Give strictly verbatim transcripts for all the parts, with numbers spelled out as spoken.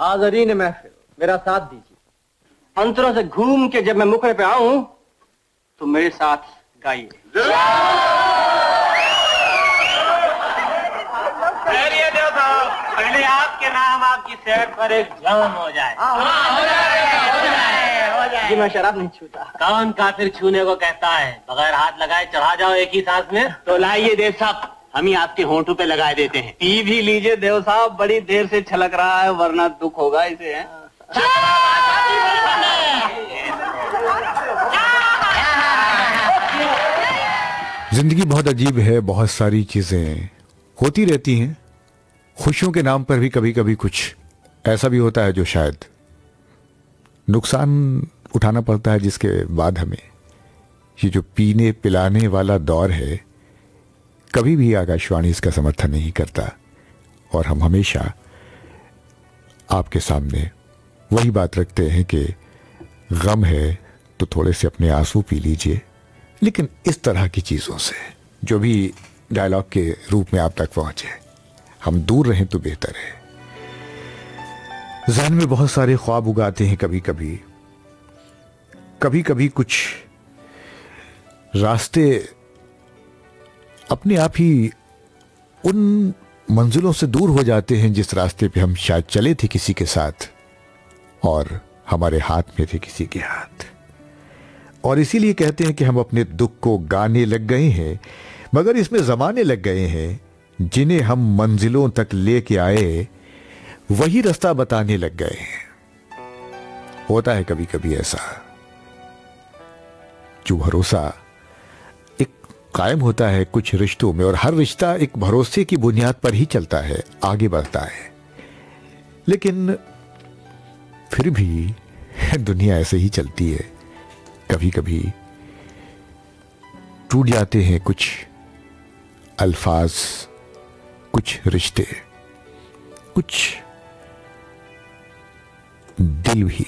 हाज़रीन महफिल, मेरा साथ दीजिए। अंतरों से घूम के जब मैं मुखड़े पे आऊं तो मेरे साथ गाइए। पहले आपके नाम आपकी सेहत पर एक जाम हो जाए। हाँ, हो जाए, हो जाए, हो जाए। जी मैं शराब नहीं छूता। कौन काफिर छूने को कहता है? बगैर हाथ लगाए चढ़ा जाओ एक ही सांस में। तो लाइए देव साहब, हम ही आपके होंठों पे लगा देते हैं। पी भी लीजिए देव साहब, बड़ी देर से छलक रहा है, वरना दुख होगा इसे। है जिंदगी बहुत अजीब है, बहुत सारी चीजें होती रहती हैं। खुशियों के नाम पर भी कभी कभी कुछ ऐसा भी होता है जो शायद नुकसान उठाना पड़ता है, जिसके बाद हमें ये जो पीने पिलाने वाला दौर है, कभी भी आकाशवाणी इसका समर्थन नहीं करता। और हम हमेशा आपके सामने वही बात रखते हैं कि गम है तो थोड़े से अपने आंसू पी लीजिए, लेकिन इस तरह की चीज़ों से जो भी डायलॉग के रूप में आप तक पहुंचे, हम दूर रहें तो बेहतर है। ज़हन में बहुत सारे ख्वाब उगाते हैं कभी कभी कभी कभी कुछ रास्ते अपने आप ही उन मंजिलों से दूर हो जाते हैं जिस रास्ते पे हम शायद चले थे किसी के साथ, और हमारे हाथ में थे किसी के हाथ। और इसीलिए कहते हैं कि हम अपने दुख को गाने लग गए हैं, मगर इसमें जमाने लग गए हैं जिन्हें हम मंजिलों तक लेके आए वही रास्ता बताने लग गए हैं। होता है कभी कभी ऐसा, जो भरोसा एक कायम होता है कुछ रिश्तों में, और हर रिश्ता एक भरोसे की बुनियाद पर ही चलता है, आगे बढ़ता है। लेकिन फिर भी दुनिया ऐसे ही चलती है, कभी कभी टूट जाते हैं कुछ अल्फाज, कुछ रिश्ते, कुछ दिल भी,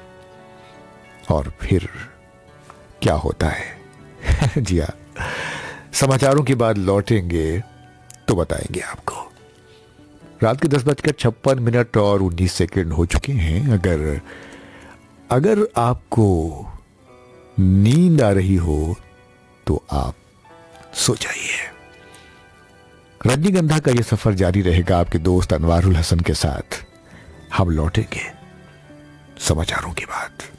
और फिर क्या होता है जी हाँ, समाचारों के बाद लौटेंगे तो बताएंगे आपको। रात के दस बजकर छप्पन मिनट और उन्नीस सेकंड हो चुके हैं। अगर अगर आपको नींद आ रही हो तो आप सो जाइए। रजनीगंधा का यह सफर जारी रहेगा आपके दोस्त अनवारुल हसन के साथ। हम लौटेंगे समाचारों के बाद।